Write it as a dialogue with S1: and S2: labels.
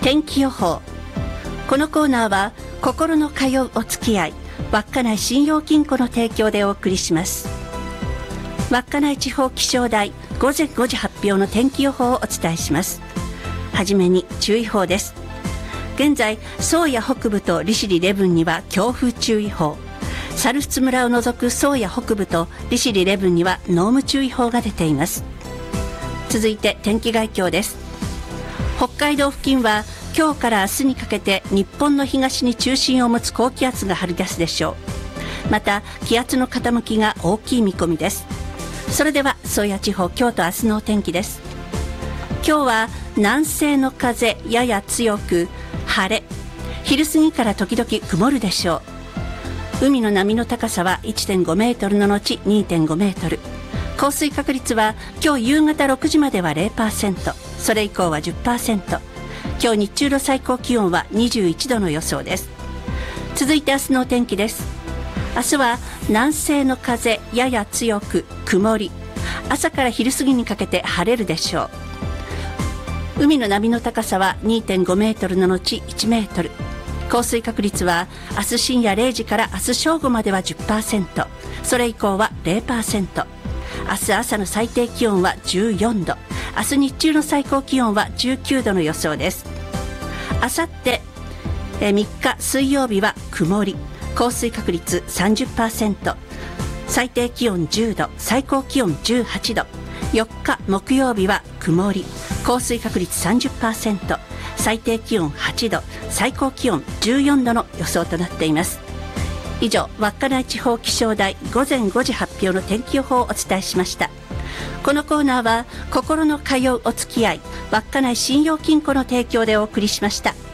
S1: 天気予報。このコーナーは心の通うお付き合い、稚内信用金庫の提供でお送りします。稚内地方気象台午前5時発表の天気予報をお伝えします。はじめに注意報です。現在、宗谷北部と利尻礼文には強風注意報、猿払村を除く宗谷北部と利尻礼文には濃霧注意報が出ています。続いて天気概況です。北海道付近は今日から明日にかけて日本の東に中心を持つ高気圧が張り出すでしょう。また気圧の傾きが大きい見込みです。それでは宗谷地方、今日と明日のお天気です。今日は南西の風やや強く晴れ、昼過ぎから時々曇るでしょう。海の波の高さは 1.5 メートルの後 2.5 メートル。降水確率は今日夕方6時までは 0%、 それ以降は 10%。 今日日中の最高気温は21度の予想です。続いて明日のお天気です。明日は南西の風やや強く曇り、朝から昼過ぎにかけて晴れるでしょう。海の波の高さは 2.5 メートルの後1メートル。降水確率は明日深夜0時から明日正午までは 10%、 それ以降は 0%。 明日朝の最低気温は14度、明日日中の最高気温は19度の予想です。あさって3日水曜日は曇り、降水確率 30%、 最低気温10度、最高気温18度。4日木曜日は曇り、降水確率 30%、 最低気温8度、最高気温14度の予想となっています。以上、稚内地方気象台午前5時発表の天気予報をお伝えしました。このコーナーは心の通うお付き合い、稚内信用金庫の提供でお送りしました。